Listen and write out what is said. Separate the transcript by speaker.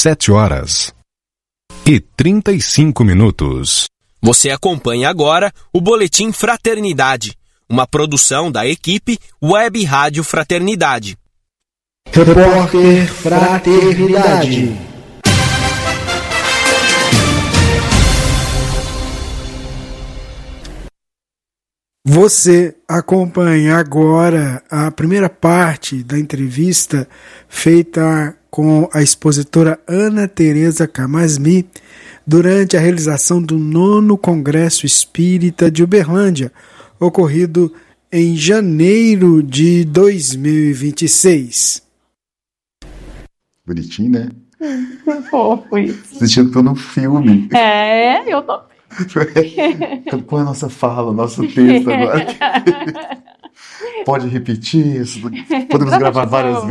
Speaker 1: 7h35.
Speaker 2: Você acompanha agora o Boletim Fraternidade, uma produção da equipe Web Rádio Fraternidade.
Speaker 3: Repórter Fraternidade.
Speaker 4: Você acompanha agora a primeira parte da entrevista feita com a expositora Ana Teresa Camasmi durante a realização do 9º Congresso Espírita de Uberlândia, ocorrido em janeiro de 2026.
Speaker 5: Bonitinho, né?
Speaker 6: Fofo isso.
Speaker 5: Você tô num filme.
Speaker 6: Eu tô.
Speaker 5: Põe a nossa fala, o nosso texto agora. Pode repetir isso? Podemos gravar várias vezes.